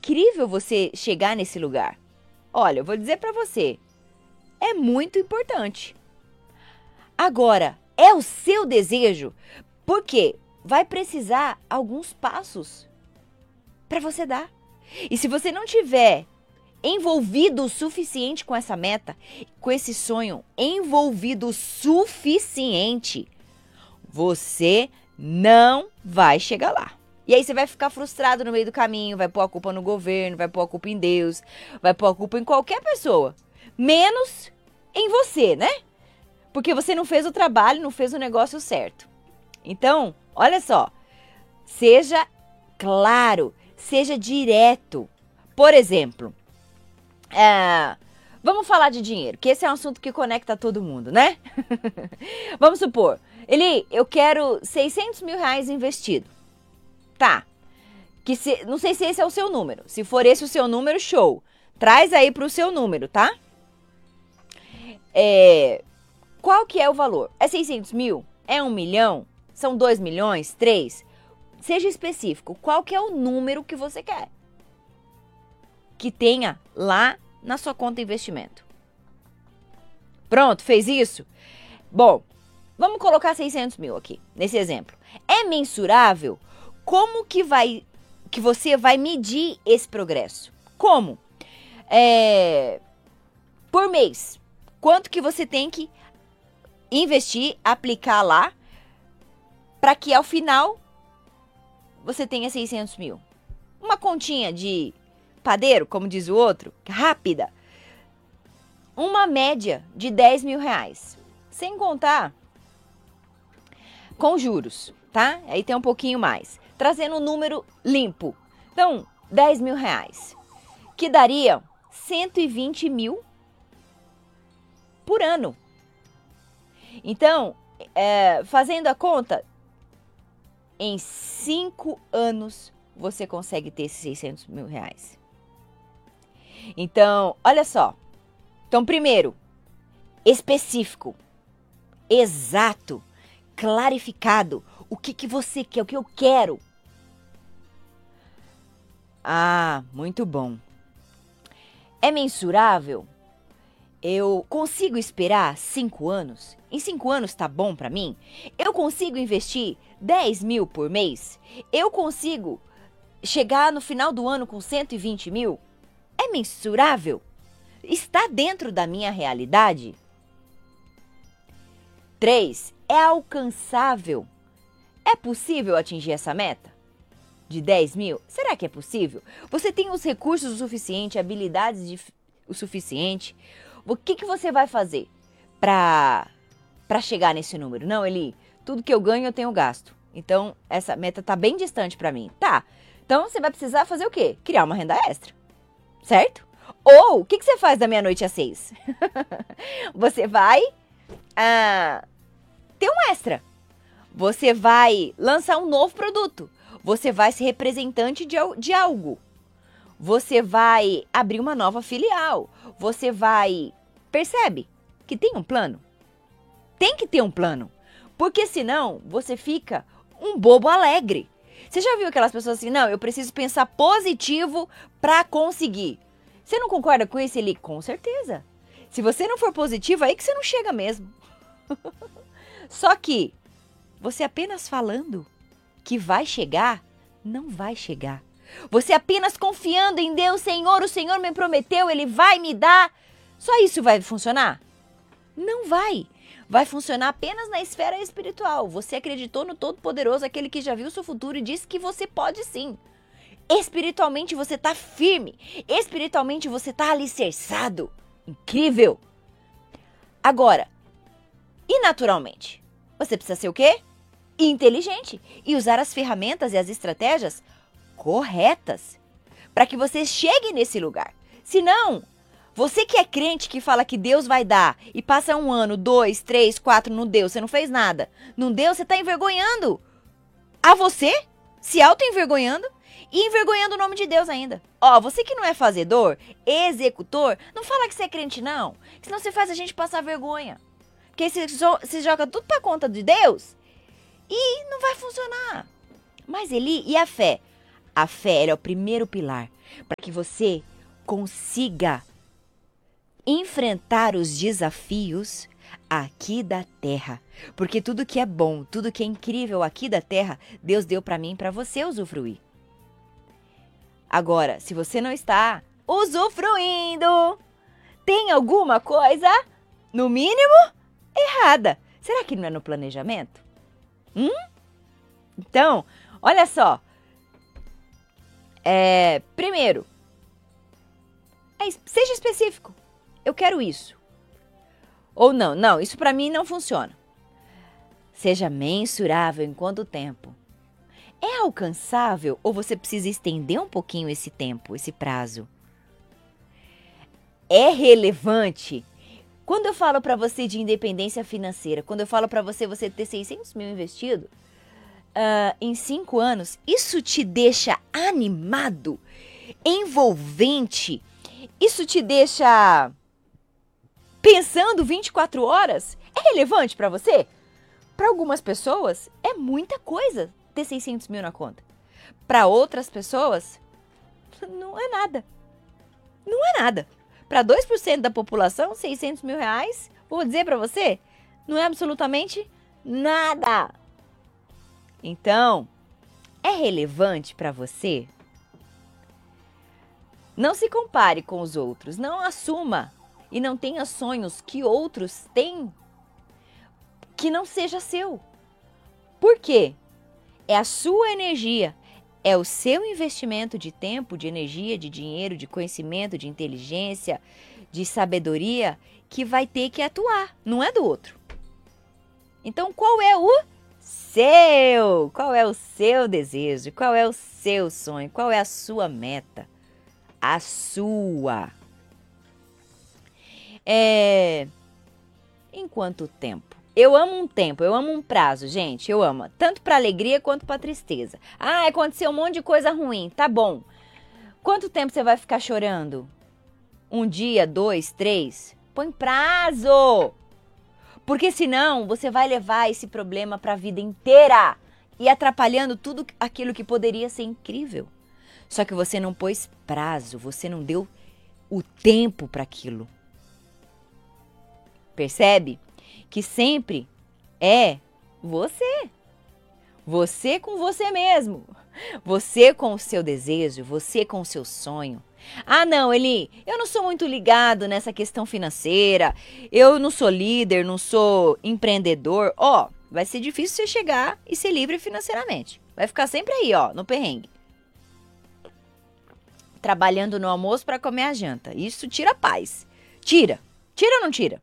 incrível você chegar nesse lugar. Olha, eu vou dizer para você, é muito importante. Agora, é o seu desejo? Porque vai precisar alguns passos para você dar. E se você não tiver envolvido o suficiente com essa meta, com esse sonho, envolvido o suficiente, você não vai chegar lá. E aí você vai ficar frustrado no meio do caminho, vai pôr a culpa no governo, vai pôr a culpa em Deus, vai pôr a culpa em qualquer pessoa, menos em você, né? Porque você não fez o trabalho, não fez o negócio certo. Então, olha só, seja claro, seja direto. Por exemplo, vamos falar de dinheiro, que esse é um assunto que conecta todo mundo, né? Vamos supor, Eli, eu quero 600 mil reais investido. Tá, não sei se esse é o seu número. Se for esse o seu número, show. Traz aí pro seu número, tá? Qual que é o valor? É 600 mil? É 1 milhão? São 2 milhões? 3? Seja específico. Qual que é o número que você quer? Que tenha lá na sua conta de investimento. Pronto, fez isso? Bom, vamos colocar 600 mil aqui, nesse exemplo. É mensurável? Como que você vai medir esse progresso? Como? Por mês. Quanto que você tem que investir, aplicar lá, para que ao final você tenha 600 mil. Uma continha de padeiro, como diz o outro, rápida. Uma média de 10 mil reais. Sem contar com juros, tá? Aí tem um pouquinho mais. Trazendo um número limpo. Então, 10 mil reais. Que daria 120 mil por ano. Então, fazendo a conta, em 5 anos você consegue ter esses 600 mil reais. Então, olha só. Então, primeiro, específico, exato, clarificado. O que você quer, o que eu quero. Ah, muito bom. É mensurável? Eu consigo esperar 5 anos? Em 5 anos tá bom pra mim? Eu consigo investir 10 mil por mês? Eu consigo chegar no final do ano com 120 mil? É mensurável? Está dentro da minha realidade? 3. É alcançável? É possível atingir essa meta? De 10 mil? Será que é possível? Você tem os recursos o suficiente, habilidades o suficiente? O que você vai fazer para chegar nesse número? Não, Eli, tudo que eu ganho eu tenho gasto. Então, essa meta tá bem distante para mim. Tá, então você vai precisar fazer o quê? Criar uma renda extra, certo? Ou, o que você faz da meia-noite às 6? Você vai ter um extra. Você vai lançar um novo produto. Você vai ser representante de algo. Você vai abrir uma nova filial. Você vai... Percebe que tem um plano? Tem que ter um plano. Porque senão você fica um bobo alegre. Você já viu aquelas pessoas assim, não, eu preciso pensar positivo para conseguir. Você não concorda com isso, Eli? Com certeza. Se você não for positivo, aí que você não chega mesmo. Só que você apenas falando que vai chegar, não vai chegar. Você apenas confiando em Deus, Senhor, o Senhor me prometeu, Ele vai me dar. Só isso vai funcionar? Não vai. Vai funcionar apenas na esfera espiritual. Você acreditou no Todo-Poderoso, aquele que já viu o seu futuro e disse que você pode sim. Espiritualmente você está firme. Espiritualmente você está alicerçado. Incrível. Agora, e naturalmente? Você precisa ser o quê? Inteligente e usar as ferramentas e as estratégias corretas para que você chegue nesse lugar. Senão, você que é crente que fala que Deus vai dar e passa 1 ano, 2, 3, 4, não deu, você não fez nada. Não deu, você está envergonhando a você, se auto-envergonhando e envergonhando o nome de Deus ainda. Ó, você que não é fazedor, executor, não fala que você é crente não, senão você faz a gente passar vergonha. Porque você joga tudo para conta de Deus e não vai funcionar. Mas Eli, e a fé? A fé ela é o primeiro pilar para que você consiga enfrentar os desafios aqui da terra. Porque tudo que é bom, tudo que é incrível aqui da terra, Deus deu para mim e para você usufruir. Agora, se você não está usufruindo, tem alguma coisa, no mínimo, errada. Será que não é no planejamento? Então, olha só. Primeiro, seja específico. Eu quero isso. Ou não, isso para mim não funciona. Seja mensurável em quanto tempo. É alcançável ou você precisa estender um pouquinho esse tempo, esse prazo? É relevante? Quando eu falo para você de independência financeira, quando eu falo para você ter 600 mil investido em 5 anos, isso te deixa animado, envolvente? Isso te deixa pensando 24 horas? É relevante para você? Para algumas pessoas, é muita coisa ter 600 mil na conta. Para outras pessoas, não é nada. Não é nada. Para 2% da população, 600 mil reais, vou dizer para você, não é absolutamente nada. Então, é relevante para você? Não se compare com os outros. Não assuma e não tenha sonhos que outros têm que não seja seu. Por quê? É a sua energia, é o seu investimento de tempo, de energia, de dinheiro, de conhecimento, de inteligência, de sabedoria que vai ter que atuar, não é do outro. Então, qual é o seu? Qual é o seu desejo? Qual é o seu sonho? Qual é a sua meta? A sua. Em quanto tempo? Eu amo um tempo, eu amo um prazo, gente, eu amo. Tanto para alegria quanto para tristeza. Aconteceu um monte de coisa ruim, tá bom. Quanto tempo você vai ficar chorando? 1 dia, 2, 3? Põe prazo! Porque senão você vai levar esse problema para a vida inteira e atrapalhando tudo aquilo que poderia ser incrível. Só que você não pôs prazo, você não deu o tempo para aquilo. Percebe? Que sempre é você. Você com você mesmo. Você com o seu desejo, você com o seu sonho. Não, Eli, eu não sou muito ligado nessa questão financeira. Eu não sou líder, não sou empreendedor. Vai ser difícil você chegar e ser livre financeiramente. Vai ficar sempre aí, no perrengue. Trabalhando no almoço para comer a janta. Isso tira a paz. Tira. Tira ou não tira?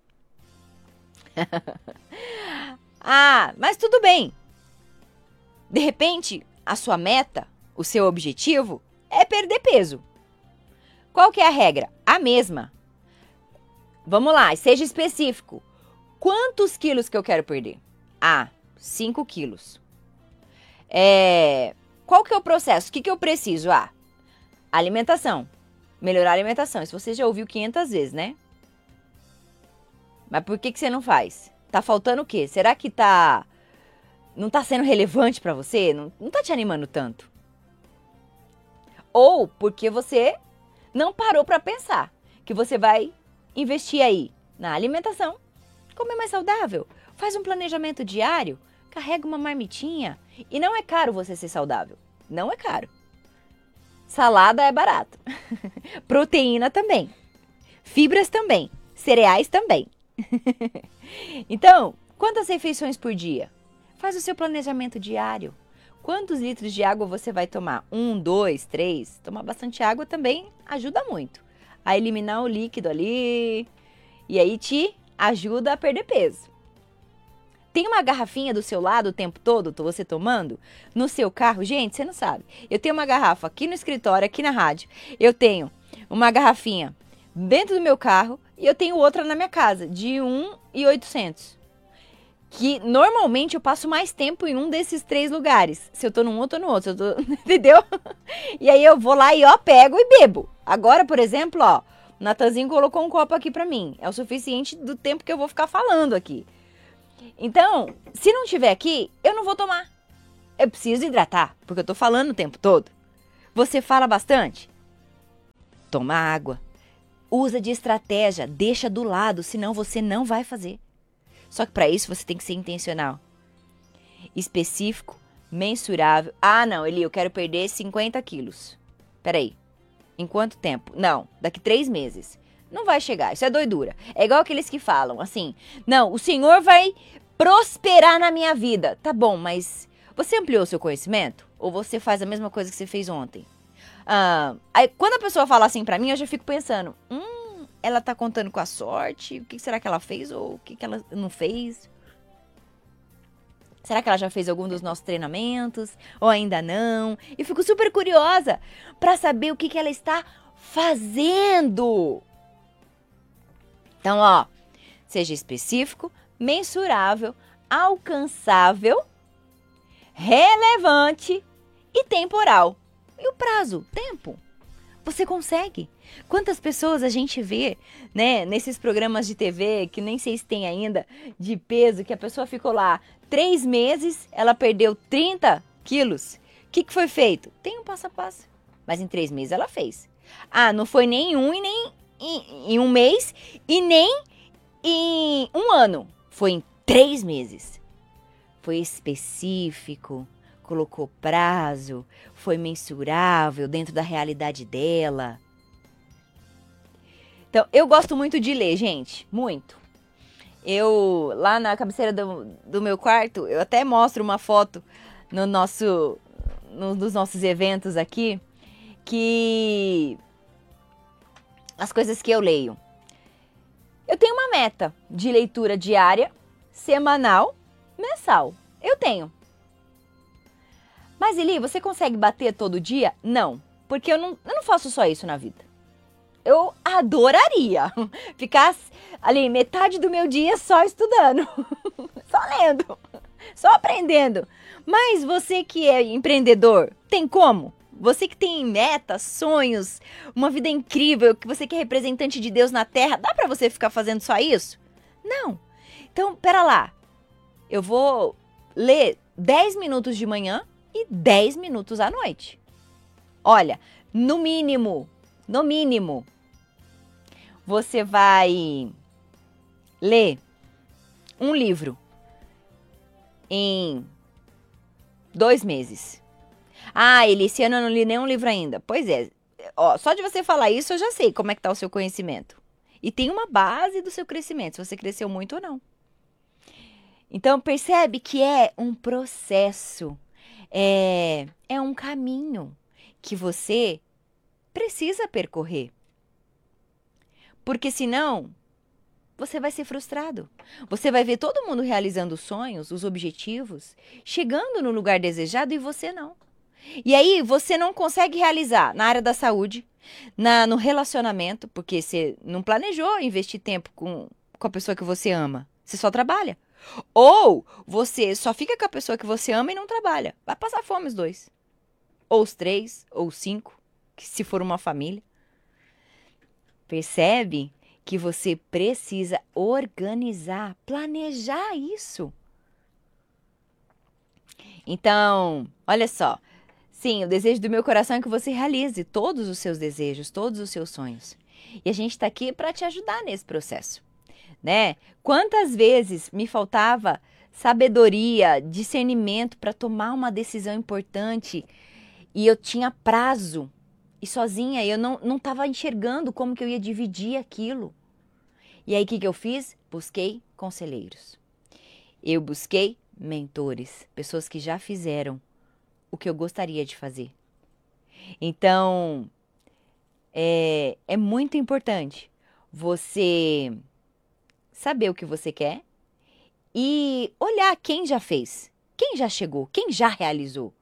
Mas tudo bem. De repente, a sua meta, o seu objetivo é perder peso. Qual que é a regra? A mesma. Vamos lá, seja específico. Quantos quilos que eu quero perder? 5 quilos. Qual que é o processo? O que eu preciso? Alimentação. Melhorar a alimentação. Isso você já ouviu 500 vezes, né? Mas por que você não faz? Tá faltando o quê? Será que não tá sendo relevante para você? Não tá te animando tanto? Ou porque você não parou para pensar que você vai investir aí na alimentação, comer mais saudável, faz um planejamento diário, carrega uma marmitinha. E não é caro você ser saudável. Não é caro. Salada é barato. Proteína também. Fibras também. Cereais também. Então, quantas refeições por dia? Faz o seu planejamento diário. Quantos litros de água você vai tomar? 1, 2, 3? Tomar bastante água também ajuda muito a eliminar o líquido ali. E aí te ajuda a perder peso. Tem uma garrafinha do seu lado o tempo todo, você tomando? No seu carro? Gente, você não sabe. Eu tenho uma garrafa aqui no escritório, aqui na rádio. Eu tenho uma garrafinha dentro do meu carro e eu tenho outra na minha casa, de 1.800. Que normalmente eu passo mais tempo em um desses 3 lugares. Se eu tô num ou tô no outro, entendeu? E aí eu vou lá e pego e bebo. Agora, por exemplo, o Natanzinho colocou um copo aqui pra mim. É o suficiente do tempo que eu vou ficar falando aqui. Então, se não tiver aqui, eu não vou tomar. Eu preciso hidratar, porque eu tô falando o tempo todo. Você fala bastante? Toma água. Usa de estratégia, deixa do lado, senão você não vai fazer. Só que para isso você tem que ser intencional. Específico, mensurável. Ah, não, Eli, eu quero perder 50 quilos. Peraí, em quanto tempo? Não, daqui 3 meses. Não vai chegar, isso é doidura. É igual aqueles que falam assim, não, o Senhor vai prosperar na minha vida. Tá bom, mas você ampliou seu conhecimento? Ou você faz a mesma coisa que você fez ontem? Aí quando a pessoa fala assim pra mim, eu já fico pensando, ela tá contando com a sorte? O que será que ela fez ou o que ela não fez? Será que ela já fez algum dos nossos treinamentos? Ou ainda não? E fico super curiosa pra saber o que ela está fazendo. Então, ó, seja específico, mensurável, alcançável, relevante e temporal. E o prazo? Tempo. Você consegue. Quantas pessoas a gente vê, né, nesses programas de TV, que nem sei se tem ainda, de peso, que a pessoa ficou lá 3 meses, ela perdeu 30 quilos. O que foi feito? Tem um passo a passo. Mas em 3 meses ela fez. Ah, não foi nem em um mês e nem em um ano. Foi em 3 meses. Foi específico, colocou prazo, foi mensurável dentro da realidade dela. Então, eu gosto muito de ler, gente, muito. Eu, lá na cabeceira do meu quarto, eu até mostro uma foto nos nossos eventos aqui, que as coisas que eu leio. Eu tenho uma meta de leitura diária, semanal, mensal. Eu tenho. Mas, Eli, você consegue bater todo dia? Não, porque eu não faço só isso na vida. Eu adoraria ficar ali metade do meu dia só estudando, só lendo, só aprendendo. Mas você que é empreendedor, tem como? Você que tem metas, sonhos, uma vida incrível, que você que é representante de Deus na Terra, dá pra você ficar fazendo só isso? Não. Então, pera lá. Eu vou ler 10 minutos de manhã e 10 minutos à noite. Olha, no mínimo, você vai ler um livro em 2 meses. Ah, Eli, esse ano eu não li nenhum livro ainda. Pois é, ó, só de você falar isso eu já sei como é que tá o seu conhecimento. E tem uma base do seu crescimento, se você cresceu muito ou não. Então percebe que é um processo, é um caminho que você precisa percorrer. Porque senão, você vai ser frustrado. Você vai ver todo mundo realizando os sonhos, os objetivos, chegando no lugar desejado e você não. E aí você não consegue realizar na área da saúde, no relacionamento, porque você não planejou investir tempo com a pessoa que você ama. Você só trabalha. Ou você só fica com a pessoa que você ama e não trabalha. Vai passar fome os 2. Ou os 3, ou os 5, se for uma família. Percebe que você precisa organizar, planejar isso. Então, olha só. Sim, o desejo do meu coração é que você realize todos os seus desejos, todos os seus sonhos. E a gente está aqui para te ajudar nesse processo, né? Quantas vezes me faltava sabedoria, discernimento para tomar uma decisão importante e eu tinha prazo. E sozinha eu não estava enxergando como que eu ia dividir aquilo. E aí o que eu fiz? Busquei conselheiros. Eu busquei mentores, pessoas que já fizeram o que eu gostaria de fazer. Então, é muito importante você saber o que você quer e olhar quem já fez, quem já chegou, quem já realizou.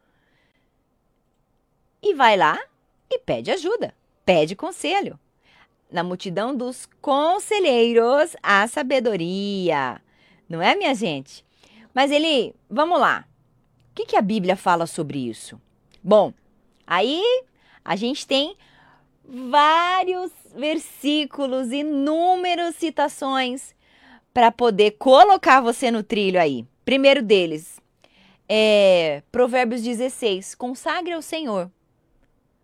E vai lá e pede ajuda, pede conselho. Na multidão dos conselheiros, há sabedoria. Não é, minha gente? Mas Eli, vamos lá. O que a Bíblia fala sobre isso? Bom, aí a gente tem vários versículos, inúmeras citações para poder colocar você no trilho aí. Primeiro deles é Provérbios 16, consagre ao Senhor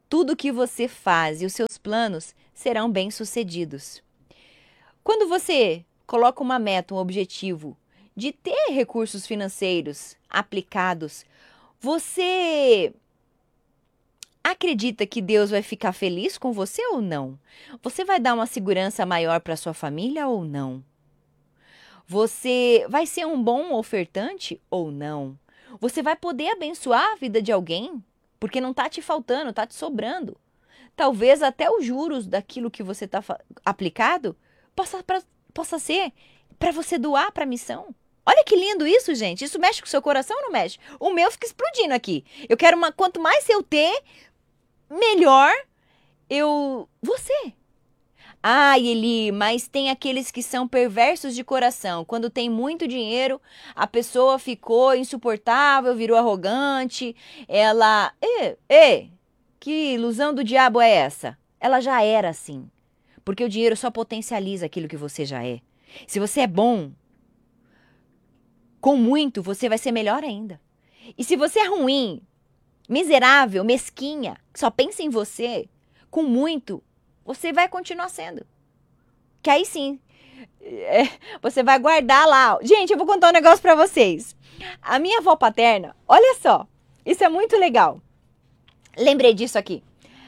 Tudo que você faz e os seus planos serão bem-sucedidos. Quando você coloca uma meta, um objetivo de ter recursos financeiros aplicados, você acredita que Deus vai ficar feliz com você ou não? Você vai dar uma segurança maior para sua família ou não? Você vai ser um bom ofertante ou não? Você vai poder abençoar a vida de alguém? Porque não está te faltando, está te sobrando. Talvez até os juros daquilo que você está aplicado possa ser para você doar para a missão. Olha que lindo isso, gente. Isso mexe com o seu coração ou não mexe? O meu fica explodindo aqui. Eu quero quanto mais eu ter, melhor você. Ai, Eli, mas tem aqueles que são perversos de coração. Quando tem muito dinheiro, a pessoa ficou insuportável, virou arrogante. Ela... que ilusão do diabo é essa? Ela já era assim. Porque o dinheiro só potencializa aquilo que você já é. Se você é bom, com muito, você vai ser melhor ainda. E se você é ruim, miserável, mesquinha, só pensa em você, com muito, você vai continuar sendo. Que aí sim, você vai guardar lá. Gente, eu vou contar um negócio pra vocês. A minha avó paterna, olha só, isso é muito legal. Lembrei disso aqui.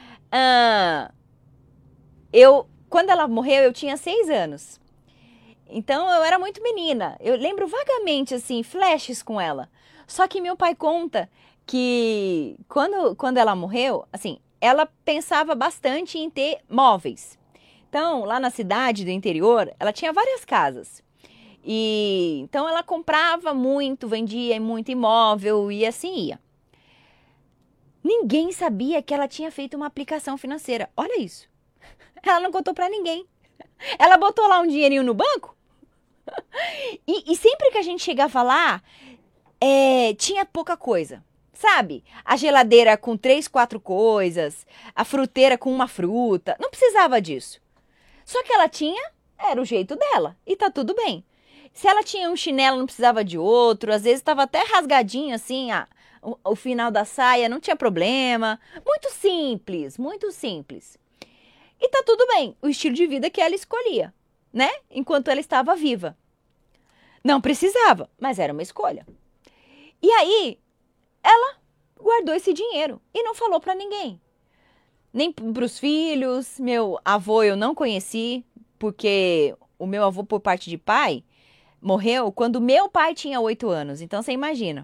Quando ela morreu, eu tinha 6 anos. Então, eu era muito menina. Eu lembro vagamente, assim, flashes com ela. Só que meu pai conta que quando ela morreu, assim, ela pensava bastante em ter móveis. Então, lá na cidade do interior, ela tinha várias casas. E então ela comprava muito, vendia muito imóvel e assim ia. Ninguém sabia que ela tinha feito uma aplicação financeira. Olha isso. Ela não contou pra ninguém. Ela botou lá um dinheirinho no banco. E sempre que a gente chegava lá, tinha pouca coisa. Sabe? A geladeira com 3, 4 coisas, a fruteira com uma fruta. Não precisava disso. Só que ela tinha, era o jeito dela. E tá tudo bem. Se ela tinha um chinelo, não precisava de outro. Às vezes estava até rasgadinho assim, o final da saia, não tinha problema. Muito simples, muito simples. E tá tudo bem. O estilo de vida que ela escolhia, né? Enquanto ela estava viva. Não precisava, mas era uma escolha. E aí, ela guardou esse dinheiro e não falou para ninguém. Nem para os filhos. Meu avô eu não conheci, porque o meu avô, por parte de pai, morreu quando meu pai tinha 8 anos. Então, você imagina.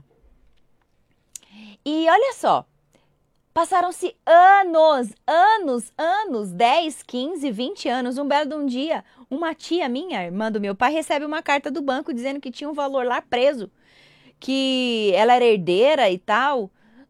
E olha só, passaram-se anos, 10, 15, 20 anos. Um belo de um dia, uma tia minha, irmã do meu pai, recebe uma carta do banco dizendo que tinha um valor lá preso. Que ela era herdeira e tal,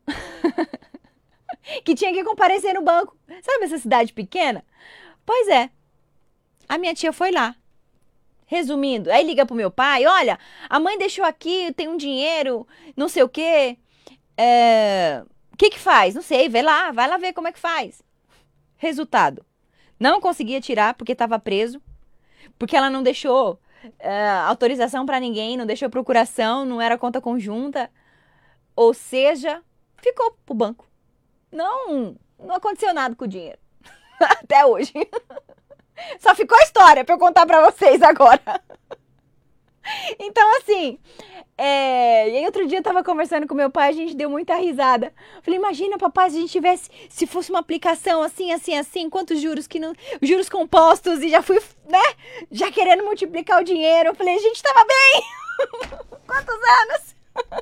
que tinha que comparecer no banco. Sabe essa cidade pequena? Pois é, a minha tia foi lá. Resumindo, aí liga pro meu pai, olha, a mãe deixou aqui, tem um dinheiro, não sei o quê. O que faz? Não sei, vai lá ver como é que faz. Resultado, não conseguia tirar porque estava preso, porque ela não deixou autorização para ninguém, não deixou procuração, não era conta conjunta, ou seja, ficou pro banco. Não aconteceu nada com o dinheiro, até hoje. Só ficou a história para eu contar para vocês agora. Então, assim, e aí outro dia eu tava conversando com meu pai, a gente deu muita risada. Falei, imagina, papai, se a gente tivesse, se fosse uma aplicação assim, quantos juros que não, juros compostos, e já fui, né, já querendo multiplicar o dinheiro. Eu falei, a gente tava bem. Quantos anos?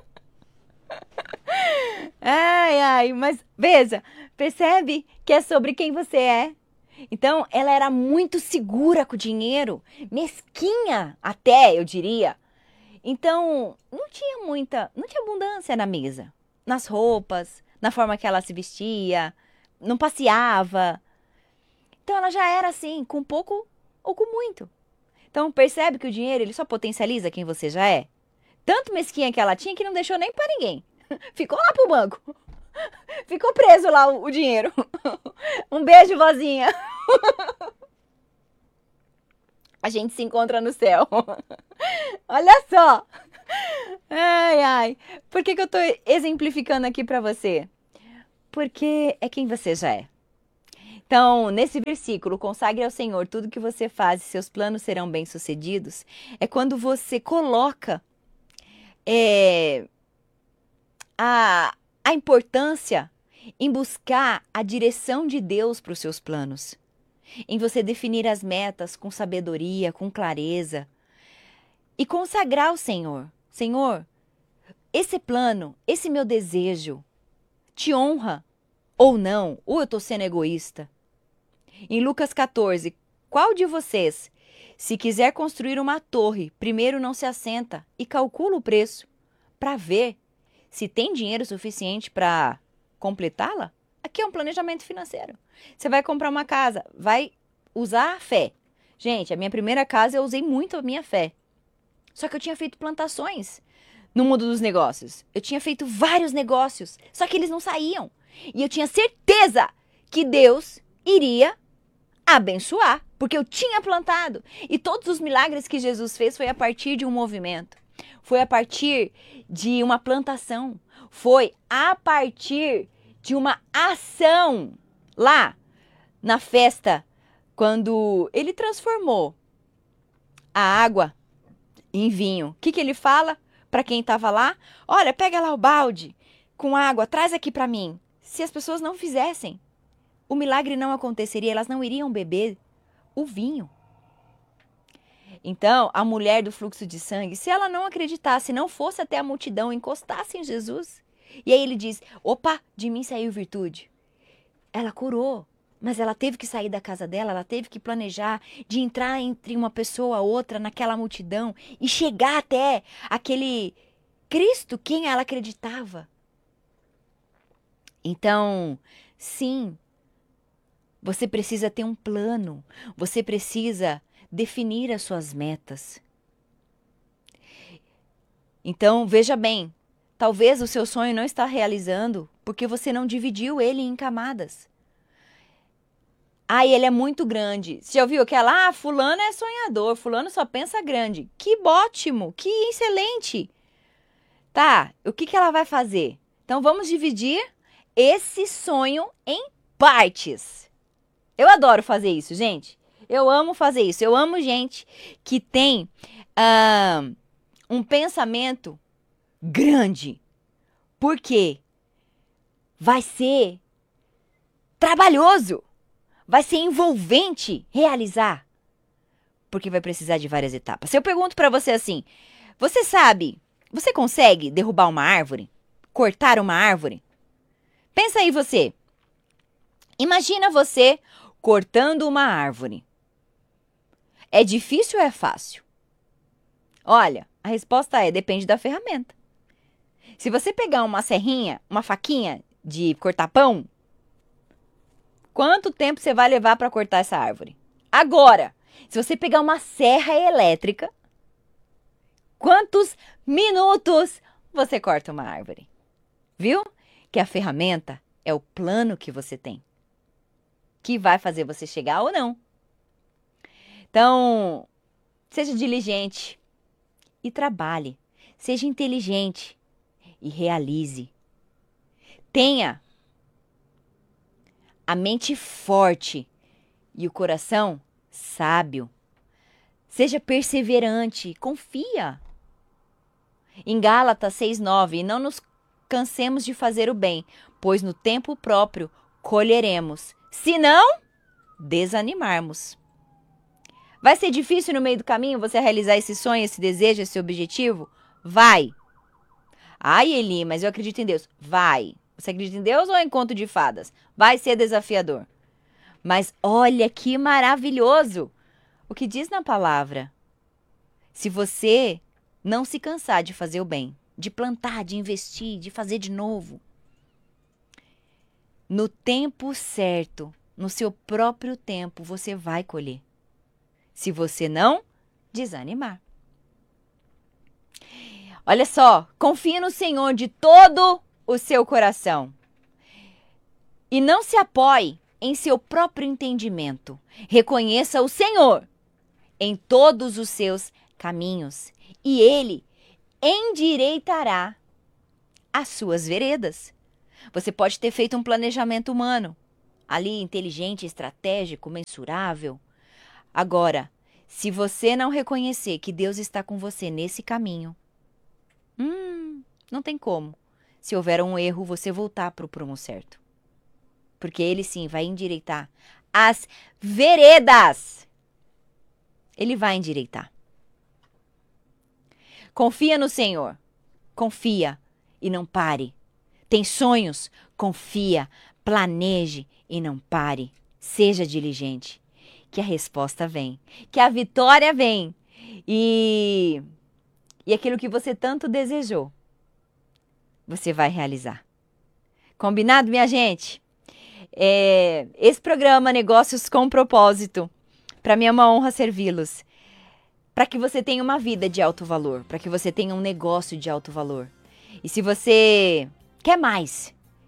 Ai, mas veja, percebe que é sobre quem você é. Então, ela era muito segura com o dinheiro, mesquinha até, eu diria. Então, não tinha abundância na mesa, nas roupas, na forma que ela se vestia, não passeava. Então, ela já era assim, com pouco ou com muito. Então, percebe que o dinheiro, ele só potencializa quem você já é? Tanto mesquinha que ela tinha que não deixou nem pra ninguém. Ficou lá pro banco. Ficou preso lá o dinheiro. Um beijo, vozinha. A gente se encontra no céu. Olha só. Ai. Por que eu tô exemplificando aqui pra você? Porque é quem você já é. Então, nesse versículo, consagre ao Senhor tudo que você faz e seus planos serão bem-sucedidos, é quando você coloca a importância em buscar a direção de Deus para os seus planos, em você definir as metas com sabedoria, com clareza e consagrar ao Senhor. Senhor, esse plano, esse meu desejo, te honra ou não? Ou eu estou sendo egoísta? Em Lucas 14, qual de vocês, se quiser construir uma torre, primeiro não se assenta e calcula o preço para ver se tem dinheiro suficiente para completá-la? Aqui é um planejamento financeiro. Você vai comprar uma casa, vai usar a fé. Gente, a minha primeira casa eu usei muito a minha fé. Só que eu tinha feito plantações no mundo dos negócios. Eu tinha feito vários negócios, só que eles não saíam. E eu tinha certeza que Deus iria abençoar, porque eu tinha plantado. E todos os milagres que Jesus fez foi a partir de um movimento. Foi a partir de uma plantação. Foi a partir de uma ação. Lá na festa, quando ele transformou a água em vinho, o que ele fala para quem estava lá? Olha, pega lá o balde com água, traz aqui para mim. Se as pessoas não fizessem, o milagre não aconteceria, elas não iriam beber o vinho. Então, a mulher do fluxo de sangue, se ela não acreditasse, não fosse até a multidão, encostasse em Jesus, e aí ele diz, opa, de mim saiu virtude. Ela curou, mas ela teve que sair da casa dela, ela teve que planejar de entrar entre uma pessoa e outra naquela multidão e chegar até aquele Cristo, quem ela acreditava. Então, sim, você precisa ter um plano, você precisa definir as suas metas. Então, veja bem, talvez o seu sonho não está realizando porque você não dividiu ele em camadas. Ele é muito grande. Você já ouviu aquela, fulano é sonhador, fulano só pensa grande. Que ótimo, que excelente. Tá, o que ela vai fazer? Então, vamos dividir esse sonho em partes. Eu adoro fazer isso, gente. Eu amo fazer isso. Eu amo gente que tem um pensamento grande. Por quê? Vai ser trabalhoso. Vai ser envolvente realizar. Porque vai precisar de várias etapas. Se eu pergunto para você assim, você consegue derrubar uma árvore? Cortar uma árvore? Pensa aí você. Imagina você cortando uma árvore. É difícil ou é fácil? Olha, a resposta depende da ferramenta. Se você pegar uma serrinha, uma faquinha de cortar pão, quanto tempo você vai levar para cortar essa árvore? Agora, se você pegar uma serra elétrica, quantos minutos você corta uma árvore? Viu? Que a ferramenta é o plano que você tem, que vai fazer você chegar ou não. Então, seja diligente e trabalhe. Seja inteligente e realize. Tenha a mente forte e o coração sábio. Seja perseverante, confia. Em Gálatas 6:9, não nos cansemos de fazer o bem, pois no tempo próprio colheremos, se não desanimarmos. Vai ser difícil no meio do caminho você realizar esse sonho, esse desejo, esse objetivo? Vai. Eli, mas eu acredito em Deus. Vai. Você acredita em Deus ou em conto de fadas? Vai ser desafiador. Mas olha que maravilhoso o que diz na palavra. Se você não se cansar de fazer o bem, de plantar, de investir, de fazer de novo, no tempo certo, no seu próprio tempo, você vai colher. Se você não desanimar. Olha só, confie no Senhor de todo o seu coração. E não se apoie em seu próprio entendimento. Reconheça o Senhor em todos os seus caminhos. E Ele endireitará as suas veredas. Você pode ter feito um planejamento humano. ali inteligente, estratégico, mensurável. Agora, se você não reconhecer que Deus está com você nesse caminho, não tem como. Se houver um erro, você voltar para o prumo certo. Porque Ele sim vai endireitar as veredas. Ele vai endireitar. Confia no Senhor. Confia e não pare. Tem sonhos? Confia, planeje e não pare. Seja diligente. Que a resposta vem. Que a vitória vem. E aquilo que você tanto desejou, você vai realizar. Combinado, minha gente? Esse programa Negócios com Propósito, para mim é uma honra servi-los. Para que você tenha uma vida de alto valor, para que você tenha um negócio de alto valor. E se você quer mais,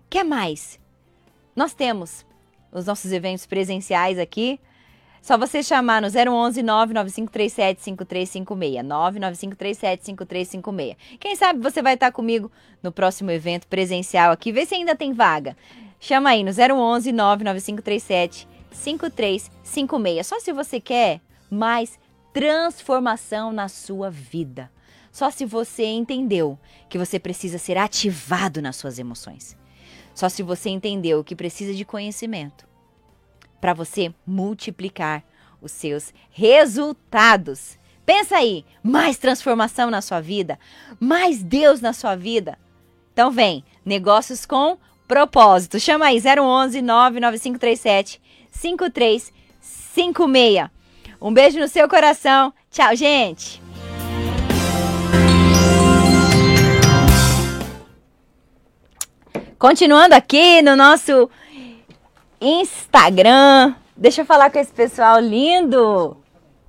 nós temos os nossos eventos presenciais aqui. Só você chamar no 011 99537 5356, 99537 5356. Quem sabe você vai estar comigo no próximo evento presencial aqui, vê se ainda tem vaga. Chama aí no 011 99537 5356. Só se você quer mais transformação na sua vida. Só se você entendeu que você precisa ser ativado nas suas emoções. Só se você entendeu que precisa de conhecimento para você multiplicar os seus resultados. Pensa aí, mais transformação na sua vida, mais Deus na sua vida. Então vem, Negócios com Propósito. Chama aí 011 99537 5356. Um beijo no seu coração. Tchau, gente. Continuando aqui no nosso Instagram. Deixa eu falar com esse pessoal lindo.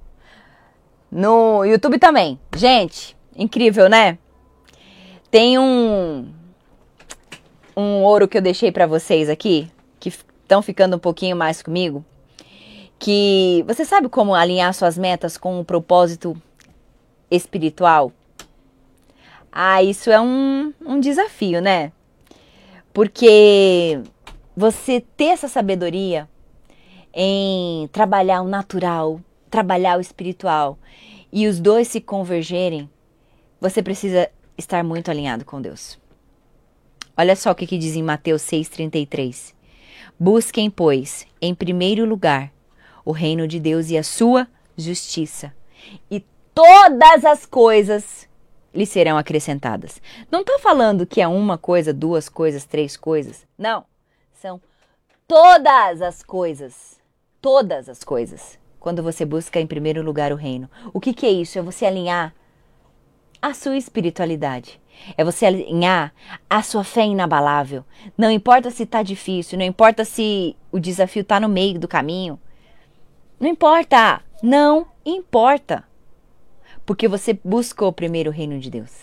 No YouTube também. Gente, incrível, né? Tem um ouro que eu deixei pra vocês aqui, que estão ficando um pouquinho mais comigo. Que você sabe como alinhar suas metas com um propósito espiritual? Isso é um desafio, né? Porque você ter essa sabedoria em trabalhar o natural, trabalhar o espiritual e os dois se convergerem, você precisa estar muito alinhado com Deus. Olha só o que diz em Mateus 6,33. Busquem, pois, em primeiro lugar, o reino de Deus e a sua justiça, e todas as coisas lhe serão acrescentadas. Não está falando que é uma coisa, duas coisas, três coisas. Não, são todas as coisas. Todas as coisas. Quando você busca em primeiro lugar o reino. O que é isso? É você alinhar a sua espiritualidade. É você alinhar a sua fé inabalável. Não importa se está difícil, não importa se o desafio está no meio do caminho. Não importa, não importa. Porque você buscou primeiro o reino de Deus.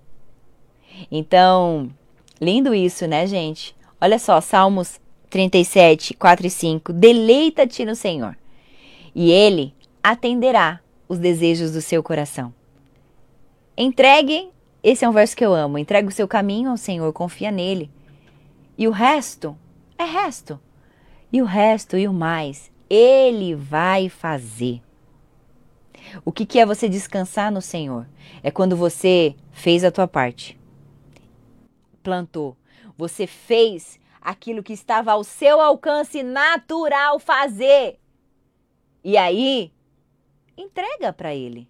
Então, lindo isso, né, gente? Olha só, Salmos 37, 4 e 5. Deleita-te no Senhor, e Ele atenderá os desejos do seu coração. Entregue, esse é um verso que eu amo, entregue o seu caminho ao Senhor, confia nele. E o resto é resto. E o resto e o mais, Ele vai fazer. O que é você descansar no Senhor? É quando você fez a tua parte. Plantou. Você fez aquilo que estava ao seu alcance natural fazer. E aí, entrega para Ele.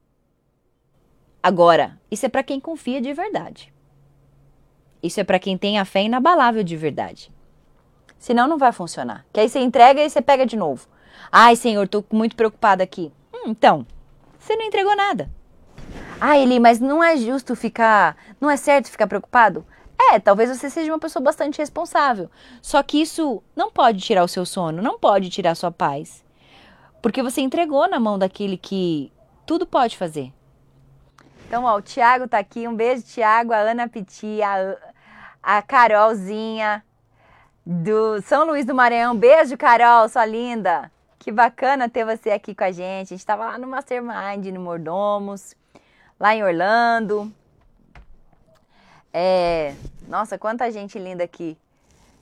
Agora, isso é para quem confia de verdade. Isso é para quem tem a fé inabalável de verdade. Senão não vai funcionar. Que aí você entrega e você pega de novo. Ai, Senhor, estou muito preocupada aqui. Então, você não entregou nada. Eli, mas não é justo ficar... Não é certo ficar preocupado? Talvez você seja uma pessoa bastante responsável. Só que isso não pode tirar o seu sono, não pode tirar a sua paz. Porque você entregou na mão daquele que tudo pode fazer. Então, o Thiago tá aqui. Um beijo, Thiago, a Ana Piti, a Carolzinha do São Luís do Maranhão. Beijo, Carol, sua linda. Que bacana ter você aqui com a gente. A gente tava lá no Mastermind, no Mordomos, lá em Orlando. Nossa, quanta gente linda aqui.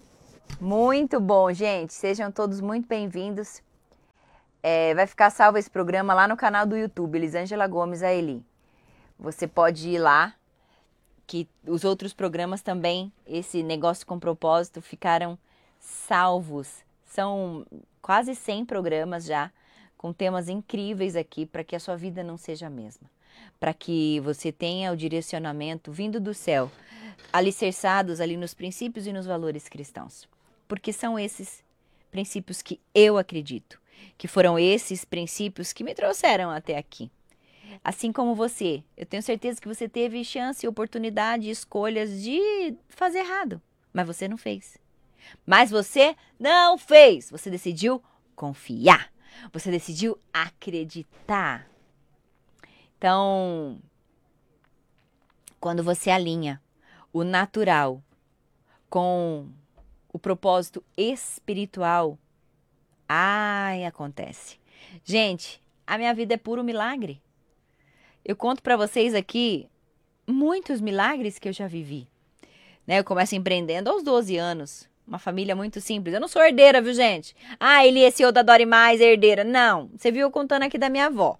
Muito bom, gente. Sejam todos muito bem-vindos. Vai ficar salvo esse programa lá no canal do YouTube, Elisângela Gomes a Eli. Você pode ir lá, que os outros programas também, esse Negócio com Propósito, ficaram salvos. São quase 100 programas já, com temas incríveis aqui, para que a sua vida não seja a mesma. Para que você tenha o direcionamento vindo do céu, alicerçados ali nos princípios e nos valores cristãos. Porque são esses princípios que eu acredito, que foram esses princípios que me trouxeram até aqui. Assim como você, eu tenho certeza que você teve chance, oportunidade, escolhas de fazer errado, mas você não fez. Mas você não fez, você decidiu confiar, você decidiu acreditar. Então, quando você alinha o natural com o propósito espiritual, acontece. Gente, a minha vida é puro milagre. Eu conto para vocês aqui muitos milagres que eu já vivi. Eu começo empreendendo aos 12 anos. Uma família muito simples. Eu não sou herdeira, viu, gente? Ele é CEO da Dori Mais, herdeira. Não, você viu eu contando aqui da minha avó.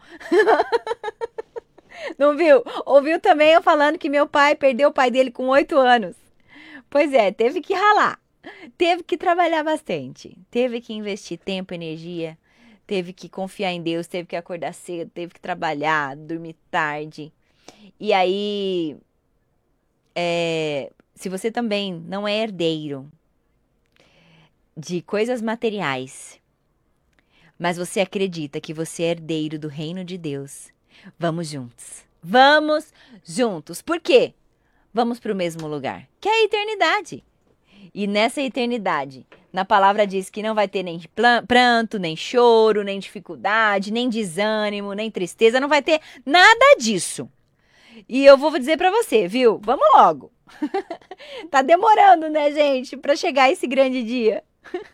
Não viu? Ouviu também eu falando que meu pai perdeu o pai dele com 8 anos. Pois é, teve que ralar. Teve que trabalhar bastante. Teve que investir tempo, energia. Teve que confiar em Deus, teve que acordar cedo, teve que trabalhar, dormir tarde. E aí, se você também não é herdeiro de coisas materiais, mas você acredita que você é herdeiro do reino de Deus, vamos juntos. Vamos juntos. Por quê? Vamos para o mesmo lugar, que é a eternidade. E nessa eternidade, na palavra diz que não vai ter nem pranto, nem choro, nem dificuldade, nem desânimo, nem tristeza, não vai ter nada disso. E eu vou dizer pra você, viu? Vamos logo. Tá demorando, né, gente, pra chegar esse grande dia.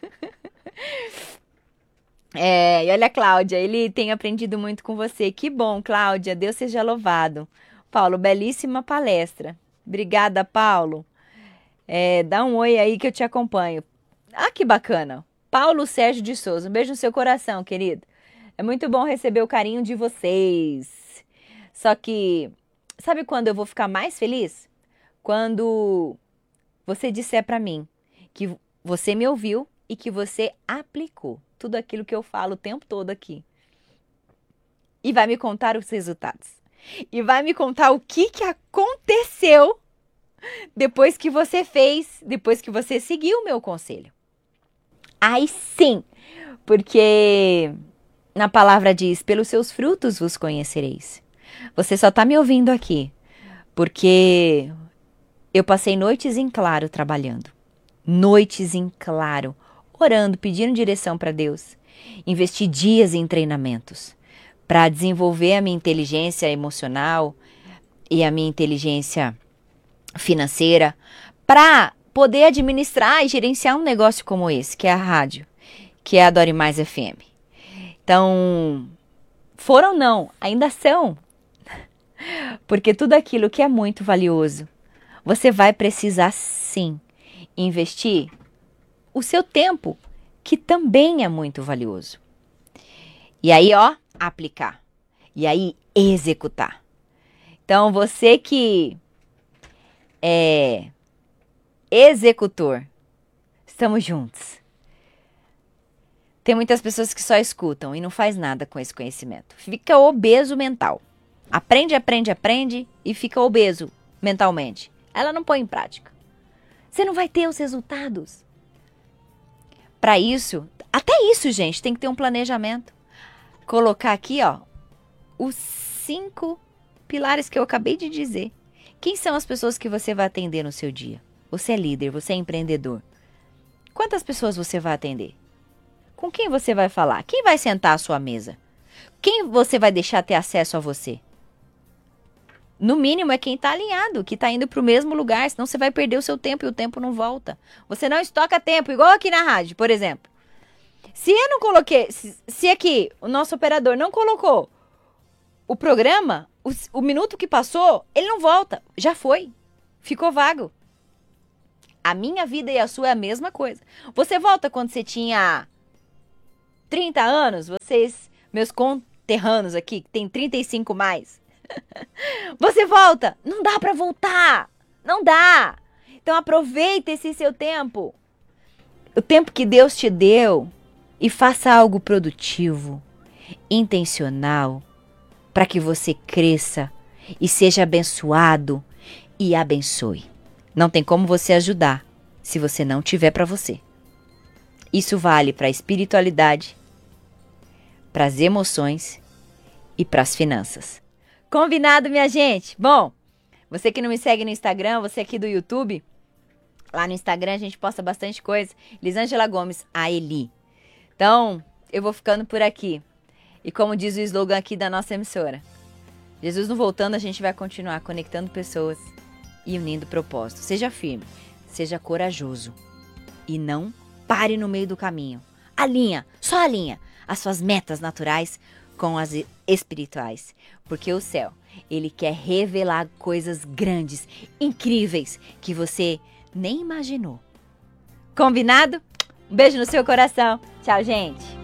E olha a Cláudia, ele tem aprendido muito com você. Que bom, Cláudia, Deus seja louvado. Paulo, belíssima palestra. Obrigada, Paulo. Dá um oi aí que eu te acompanho. Que bacana. Paulo Sérgio de Souza, um beijo no seu coração, querido. É muito bom receber o carinho de vocês. Só que, sabe quando eu vou ficar mais feliz? Quando você disser pra mim que você me ouviu e que você aplicou tudo aquilo que eu falo o tempo todo aqui. E vai me contar os resultados. E vai me contar o que aconteceu depois que você fez, depois que você seguiu o meu conselho. Aí sim, porque na palavra diz, pelos seus frutos vos conhecereis. Você só está me ouvindo aqui, porque eu passei noites em claro trabalhando. Noites em claro, orando, pedindo direção para Deus. Investi dias em treinamentos para desenvolver a minha inteligência emocional e a minha inteligência financeira, para poder administrar e gerenciar um negócio como esse, que é a rádio, que é a Dori Mais FM. Então, foram não, ainda são. Porque tudo aquilo que é muito valioso, você vai precisar sim investir o seu tempo, que também é muito valioso. E aí, aplicar. E aí, executar. Então, você que é executor, estamos juntos. Tem muitas pessoas que só escutam e não faz nada com esse conhecimento. Fica obeso mental. Aprende e fica obeso mentalmente. Ela não põe em prática. Você não vai ter os resultados. Para isso, até isso, gente, tem que ter um planejamento. Colocar aqui, os 5 pilares que eu acabei de dizer. Quem são as pessoas que você vai atender no seu dia? Você é líder, você é empreendedor. Quantas pessoas você vai atender? Com quem você vai falar? Quem vai sentar à sua mesa? Quem você vai deixar ter acesso a você? No mínimo é quem está alinhado, que está indo para o mesmo lugar, senão você vai perder o seu tempo e o tempo não volta. Você não estoca tempo, igual aqui na rádio, por exemplo. Se eu não coloquei, se aqui o nosso operador não colocou o programa, o minuto que passou, ele não volta. Já foi. Ficou vago. A minha vida e a sua é a mesma coisa. Você volta quando você tinha 30 anos, vocês, meus conterrâneos aqui, que tem 35 mais. Você volta? Não dá pra voltar. Não dá. Então aproveita esse seu tempo. O tempo que Deus te deu e faça algo produtivo, intencional, para que você cresça e seja abençoado e abençoe. Não tem como você ajudar se você não tiver para você. Isso vale para a espiritualidade, para as emoções e para as finanças. Combinado, minha gente? Bom, você que não me segue no Instagram, você aqui do YouTube, lá no Instagram a gente posta bastante coisa. Elisângela Gomes, a Eli. Então, eu vou ficando por aqui. E como diz o slogan aqui da nossa emissora, Jesus não voltando, a gente vai continuar conectando pessoas e unindo propósitos. Seja firme, seja corajoso e não pare no meio do caminho. Alinha, só alinha as suas metas naturais com as espirituais. Porque o céu, ele quer revelar coisas grandes, incríveis, que você nem imaginou. Combinado? Um beijo no seu coração. Tchau, gente.